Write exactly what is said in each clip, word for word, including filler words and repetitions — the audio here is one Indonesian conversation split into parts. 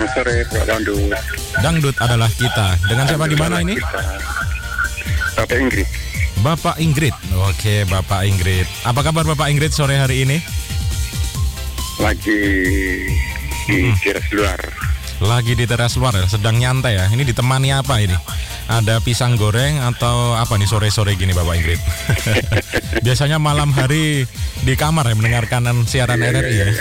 Selamat sore, Pak Dangdut. Dangdut adalah kita. Dengan siapa di mana ini? Kita. Bapak Ingrid. Bapak Ingrid. Oke, Bapak Ingrid. Apa kabar Bapak Ingrid sore hari ini? Lagi di Hmm. teras luar. Lagi di teras luar ya, sedang nyantai ya. Ini ditemani apa ini? Ada pisang goreng atau apa nih sore-sore gini Bapak Ingrid? Biasanya malam hari di kamar ya mendengarkan siaran Iya, R R I iya, ya. iya.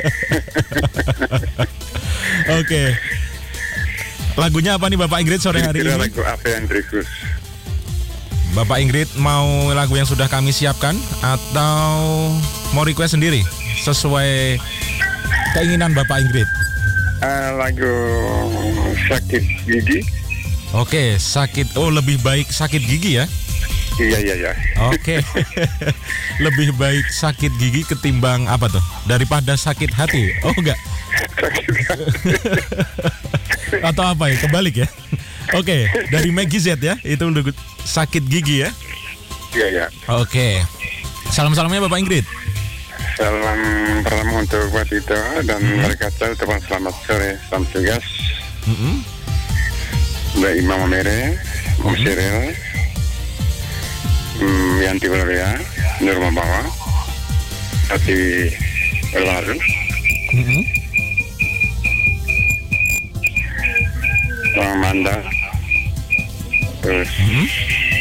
Oke. Lagunya apa nih Bapak Ingrid sore hari Kira ini? lagu apa yang berikut? Bapak Ingrid mau lagu yang sudah kami siapkan atau mau request sendiri sesuai keinginan Bapak Ingrid? Uh, lagu sakit gigi. Oke, sakit. Oh, lebih baik sakit gigi ya? Iya, iya, iya. Oke. Lebih baik sakit gigi ketimbang apa tuh? Daripada sakit hati. Oh, enggak. Atau apa ya? Kebalik ya? Oke, dari Maggie Z ya. Itu untuk sakit gigi ya. Iya, iya. Oke. Salam-salamnya Bapak Ingrid. Salam pertama untuk buat itu dan Hmm. mereka tahu teman selamat sore, selamat tugas. Mm-mm. Mbak Imam Mere, Om Cyril, hmm, Yanti Valeria, Nur Membawa, Hati Lalu, Mm-mm. Bang Manda, terus Mm-mm.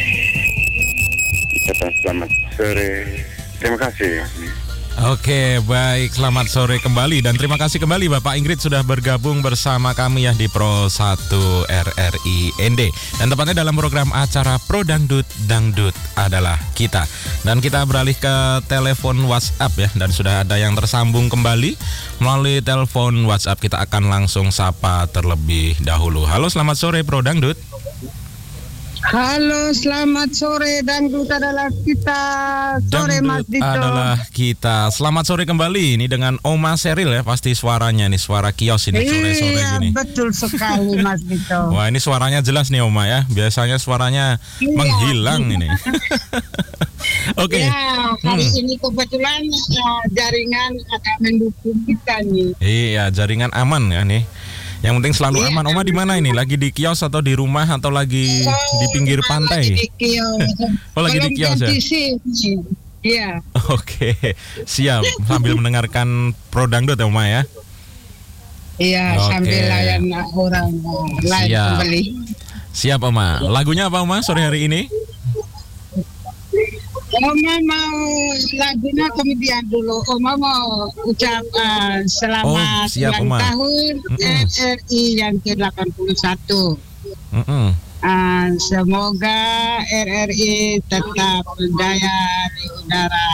kita selamat sore. Terima kasih. Oke, baik. Selamat sore kembali dan terima kasih kembali Bapak Ingrid sudah bergabung bersama kami ya di Pro satu R R I N D. Dan tepatnya dalam program acara Pro Dangdut, Dangdut adalah kita. Dan kita beralih ke telepon WhatsApp ya. Dan sudah ada yang tersambung kembali melalui telepon WhatsApp. Kita akan langsung sapa terlebih dahulu. Halo, selamat sore Pro Dangdut. Halo, selamat sore. Dangdut adalah kita. Sore Mas Dangdut Dito. adalah kita. Selamat sore kembali ini dengan Oma Seril ya. Pasti suaranya nih, suara kios ini sore-sore Iya, gini. betul sekali Mas Dito. Wah, ini suaranya jelas nih Oma ya. Biasanya suaranya Iya. menghilang ini. Oke. Ya, hari Hmm. ini kebetulan uh, jaringan akan mendukung kita nih. Iya, jaringan aman ya nih. Yang penting selalu Iya. aman. Oma di mana ini? Lagi di kios atau di rumah atau lagi di pinggir Lagi pantai? di kios. Oh, lagi di Belum kios ya? ganti sini. Iya. Oke, siap. Sambil mendengarkan Pro Dangdut ya Oma ya. Iya, Oke. sambil layan orang uh, lain Siap. pembeli. Siap Oma. Lagunya apa Oma sore hari ini? Oma mau lagunya kemudian dulu. Oma mau ucap uh, selamat Oh, siap, ulang Oma. tahun Mm-mm. R R I yang ke delapan puluh satu. Mm-mm. Uh, semoga R R I tetap berdaya di udara.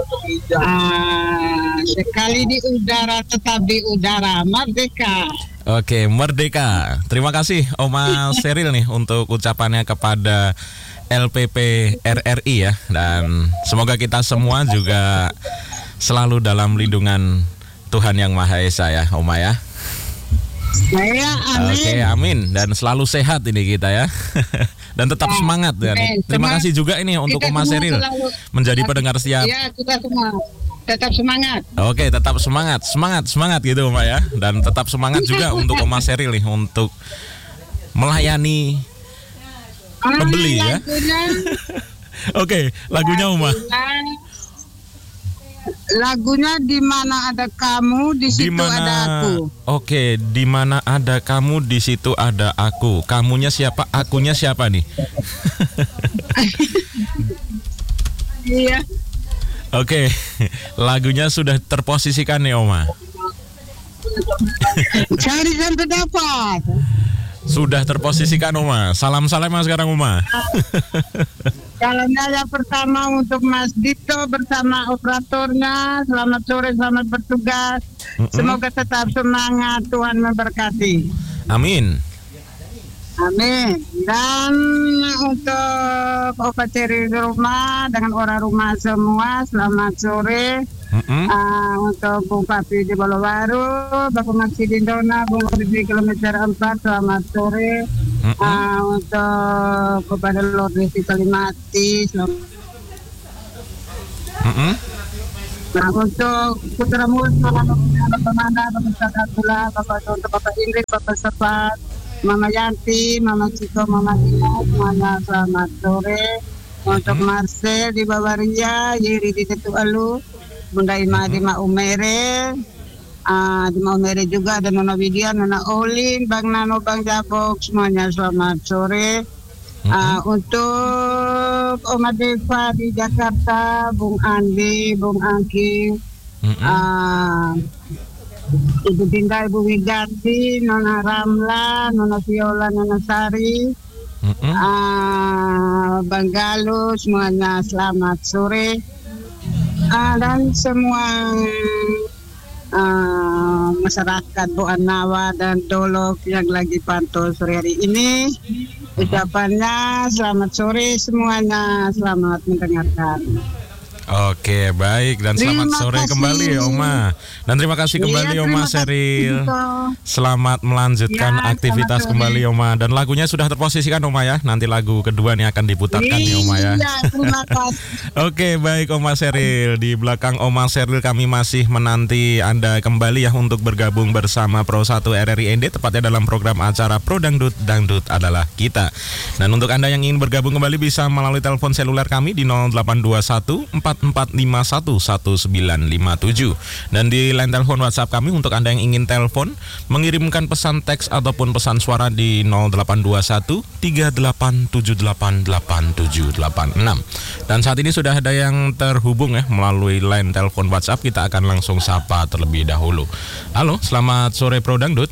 Uh, sekali di udara, tetap di udara. Merdeka. Oke, merdeka. Terima kasih Oma Seril nih untuk ucapannya kepada L P P R R I ya. Dan semoga kita semua juga selalu dalam lindungan Tuhan Yang Maha Esa ya Oma ya. Saya amin. Oke, amin. Dan selalu sehat ini kita ya. Dan tetap Ya, semangat ya. oke. Terima Semua- kasih juga ini untuk kita Oma semua Seril selalu- menjadi pendengar siap. Ya, kita semua tetap semangat. Oke, tetap semangat, semangat, semangat gitu Oma ya. Dan tetap semangat juga untuk Oma Seril nih untuk melayani Ah, pembeli ya. lagunya, Oke, lagunya Oma. Lagunya di mana ada kamu, di Di situ mana? ada aku. Oke, di mana ada kamu, di situ ada aku. Kamunya siapa? Akunya siapa nih? Iya. Oke, lagunya sudah terposisikan nih Oma. Cari sampai dapat. Sudah terposisikan Oma. Salam-salam mas sekarang Oma. Salamnya yang pertama untuk Mas Dito bersama operatornya. Selamat sore, selamat bertugas. Mm-mm. Semoga tetap semangat, Tuhan memberkati. Amin. Amin. Dan untuk Opa Ceri di rumah dengan orang rumah semua, selamat sore. Mm-mm. Uh, untuk Bung Papi di Bolobaru, Bapak Maksi di Dona, Bung Odi di kilometer empat, selamat sore. Mm-mm. Uh, untuk kepada Lord Desi Kalimati, selamat. Mm-mm. Nah, untuk putra multo, anak pemanda, Bapak Abdullah, Bapak untuk Bapak Ingrid, Bapak Sepat, Mama Yanti, Mama Ciko, Mama Ina, semuanya selamat sore. Untuk Marcel di Bavaria, Yeri di Tetu Alu, Bunda Ima di Ma Umere, uh, di Ma Umere juga ada Nona Widya, Nona Olin, Bang Nano, Bang Jabok, semuanya selamat sore. Uh, untuk Oma Deva di Jakarta, Bung Andi, Bung Angki, uh, Ibu Dinda, Ibu Widarti, Nona Ramla, Nona Viola, Nona Sari, uh, Bang Galuh, semuanya selamat sore. Uh, dan semua uh, masyarakat Boanawa dan Dolok yang lagi pantau sore hari ini, ucapannya selamat sore semuanya, selamat mendengarkan. Oke, baik, dan selamat Terima sore kasih. kembali Oma. Dan terima kasih kembali Iya, Oma terima kasih, Seril. Tito. Selamat melanjutkan Ya, aktivitas selamat kembali sore. Oma. Dan lagunya sudah terposisikan Oma ya. Nanti lagu kedua nih akan diputarkan nih Oma ya. Iya, terima kasih. Oke, baik Oma Seril. Di belakang Oma Seril kami masih menanti Anda kembali ya untuk bergabung bersama Pro satu R R I N D, tepatnya dalam program acara Pro Dangdut, Dangdut adalah kita. Dan untuk Anda yang ingin bergabung kembali bisa melalui telepon seluler kami di nol delapan dua satu empat empat lima satu satu sembilan lima tujuh. Dan di line telepon WhatsApp kami untuk Anda yang ingin telepon, mengirimkan pesan teks ataupun pesan suara di nol delapan dua satu tiga delapan tujuh delapan delapan tujuh delapan enam. Dan saat ini sudah ada yang terhubung ya melalui line telepon WhatsApp. Kita akan langsung sapa terlebih dahulu. Halo, selamat sore Pro Dangdut.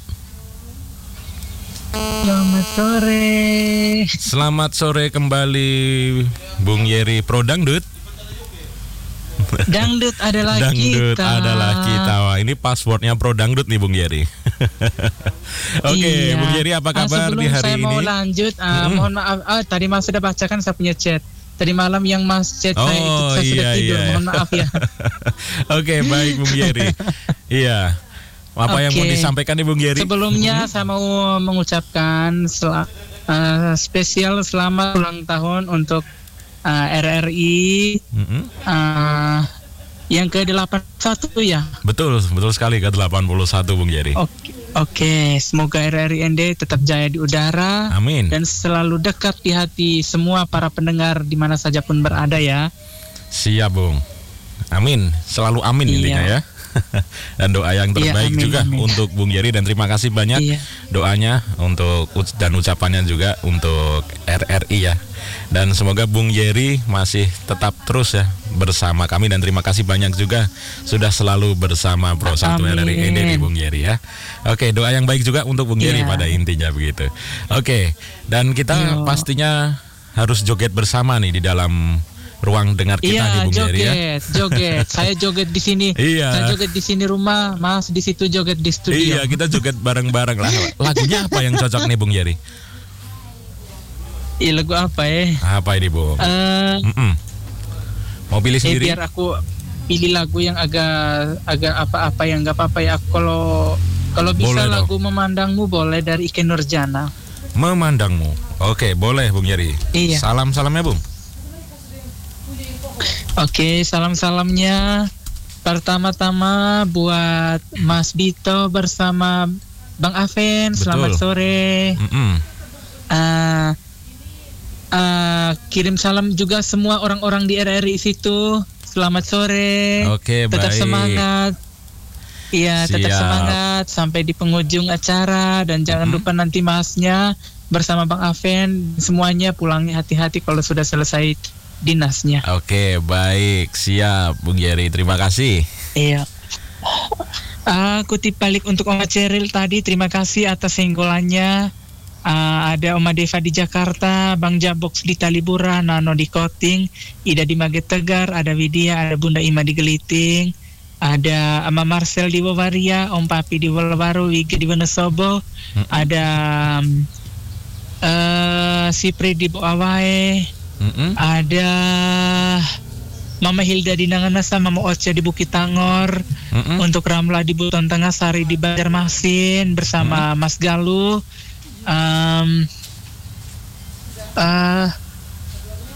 Selamat sore. Selamat sore kembali Bung Yeri Pro Dangdut. Dangdut adalah Dangdut kita. adalah kita. Wah, ini passwordnya Pro Dangdut nih Bung Yeri. Oke, Iya. Bung Yeri apa kabar Ah, di hari saya ini? mau lanjut, ah, Mm-mm. mohon maaf. Ah, tadi Mas sudah bacakan saya punya chat. Tadi malam yang Mas chat saya itu Oh saya sudah iya tidur. iya. Mohon maaf ya. Oke, baik Bung Yeri. Iya. Apa yang mau Oke. disampaikan nih Bung Yeri? Sebelumnya saya mau mengucapkan sel- ah, spesial selamat ulang tahun untuk ah, R R I Mm-mm. ah, yang ke delapan puluh satu ya. Betul, betul sekali ke delapan puluh satu Bung Yeri. Oke, oke. Semoga R R I N D tetap jaya di udara. Amin. Dan selalu dekat di hati semua para pendengar di mana saja pun berada ya. Siap Bung. Amin. Selalu amin Iya. intinya ya. Dan doa yang Iya, terbaik amin, juga amin. untuk Bung Yeri, dan terima kasih banyak Iya. doanya untuk uc- dan ucapannya juga untuk R R I ya. Dan semoga Bung Yeri masih tetap terus ya bersama kami, dan terima kasih banyak juga sudah selalu bersama Pro satu R R I N D nih Bung Yeri ya. Oke, doa yang baik juga untuk Bung Yeri Iya. pada intinya begitu. Oke, dan kita Iya. pastinya harus joget bersama nih di dalam ruang dengar kita nih Iya, Bung Yeri ya. joget, joget. Saya joget di sini. Iya. Saya joget di sini rumah, Mas di situ joget di studio. Iya, kita joget bareng-bareng lah. Lagunya apa yang cocok nih Bung Yeri? Iya, lagu apa ya? Apa ini Bung? Eh, Mm-mm. Mau pilih eh, sendiri? biar aku pilih lagu yang agak agak apa-apa yang nggak apa-apa ya. Aku Kalau kalau bisa Boleh dong. lagu Memandangmu boleh dari Ike Nurjana. Memandangmu. Oke, boleh Bung Yeri. Iya. Salam-salamnya Bung. Oke, salam-salamnya pertama-tama buat Mas Bito bersama Bang Aven. Selamat Betul. sore. Mm-mm. Ah, ah, kirim salam juga semua orang-orang di R R I situ. Selamat sore. Oke, Tetap baik. semangat. Iya, tetap Siap. semangat sampai di penghujung acara, dan jangan Mhm. lupa nanti Masnya bersama Bang Aven semuanya pulangnya hati-hati kalau sudah selesai dinasnya. Oke, baik. Siap Bung Yeri. Terima kasih. Iya. Ah, kutip balik untuk Oma Ceril tadi, terima kasih atas senggolannya. Ah, ada Oma Deva di Jakarta, Bang Jaboks di Talibura, Nano di Koting, Ida di Maget Tegar, ada Widya, ada Bunda Ima di Geliting, ada Ama Marcel di Bavaria, Om Papi di Wolwaru, Wigi di Wonosobo, Mm-mm. ada um, eh, Sipri di Boawae, Mm-mm. ada Mama Hilda di Nanganasa, Mama Ocha di Bukit Tangor, Mm-mm. untuk Ramla di Buton Tengah, Sari di Banjarmasin bersama Mas Galuh. Um, uh,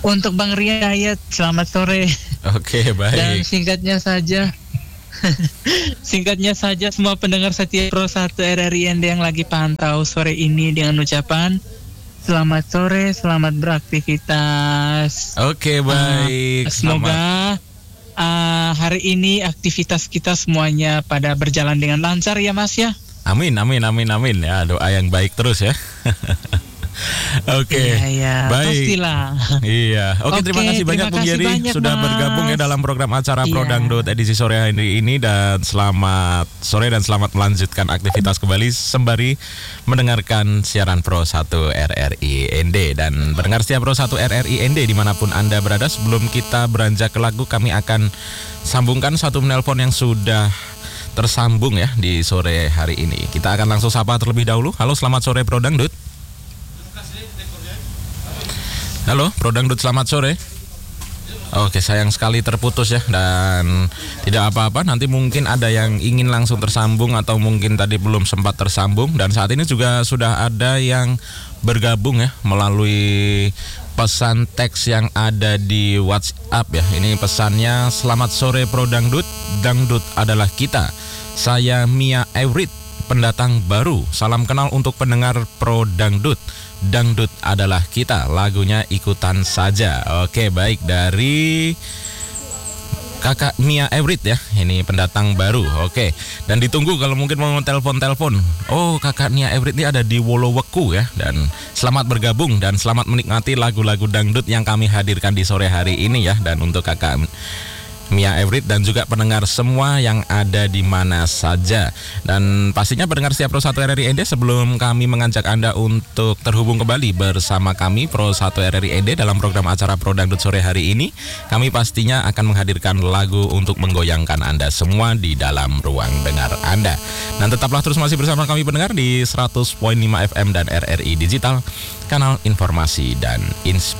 Untuk Bang Rian Dayat, selamat sore. Oke, Dan baik. singkatnya saja, singkatnya saja semua pendengar setia Pro satu R R I N D yang lagi pantau sore ini dengan ucapan selamat sore, selamat beraktivitas. Oke, baik. Uh, semoga uh, hari ini aktivitas kita semuanya pada berjalan dengan lancar ya Mas ya. Amin, amin, amin, amin ya. Doa yang baik terus ya. Oke, Iya, iya, baik. pastilah. Iya, oke, Oke, terima kasih banyak terima Bung kasih Jerry banyak, sudah Mas. bergabung ya dalam program acara Pro Iya. Dangdut edisi sore hari ini, dan selamat sore dan selamat melanjutkan aktivitas kembali sembari mendengarkan siaran Pro satu R R I N D. Dan pendengar setia Pro satu R R I N D dimanapun Anda berada, sebelum kita beranjak ke lagu, kami akan sambungkan satu penelpon yang sudah tersambung ya di sore hari ini. Kita akan langsung sapa terlebih dahulu. Halo, selamat sore Pro Dangdut. Halo, Pro Dangdut, selamat sore. Oke, sayang sekali terputus ya, dan tidak apa-apa, nanti mungkin ada yang ingin langsung tersambung atau mungkin tadi belum sempat tersambung. Dan saat ini juga sudah ada yang bergabung ya melalui pesan teks yang ada di WhatsApp ya. Ini pesannya, selamat sore Pro Dangdut, Dangdut adalah kita. Saya Mia Eurit, pendatang baru. Salam kenal untuk pendengar Pro Dangdut. Dangdut adalah kita, lagunya ikutan saja. Oke, baik, dari Kakak Mia Eurit ya, ini pendatang baru. Oke, dan ditunggu kalau mungkin mau telepon-telepon. Oh, Kakak Mia Eurit ini ada di Woloweku ya. Dan selamat bergabung dan selamat menikmati lagu-lagu dangdut yang kami hadirkan di sore hari ini ya. Dan untuk Kakak Mia Eurit dan juga pendengar semua yang ada di mana saja. Dan pastinya pendengar setiap Pro satu R R I N D, sebelum kami mengajak Anda untuk terhubung kembali bersama kami Pro satu R R I N D dalam program acara Pro Dangdut sore hari ini, kami pastinya akan menghadirkan lagu untuk menggoyangkan Anda semua di dalam ruang dengar Anda. Dan tetaplah terus masih bersama kami pendengar di seratus koma lima F M dan R R I Digital, kanal informasi dan inspirasi.